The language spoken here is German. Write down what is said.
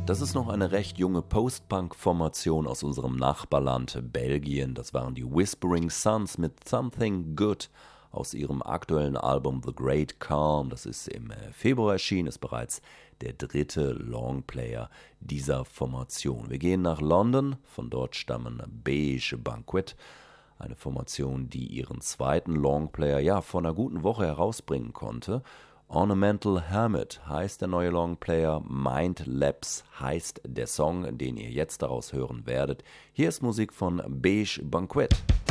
Das ist noch eine recht junge Post-Punk-Formation aus unserem Nachbarland Belgien. Das waren die Whispering Suns mit Something Good aus ihrem aktuellen Album The Great Calm. Das ist im Februar erschienen, ist bereits der dritte Longplayer dieser Formation. Wir gehen nach London, von dort stammen Beige Banquet, eine Formation, die ihren zweiten Longplayer vor einer guten Woche herausbringen konnte. Ornamental Hermit heißt der neue Longplayer, Mind Labs heißt der Song, den ihr jetzt daraus hören werdet. Hier ist Musik von Beige Banquet.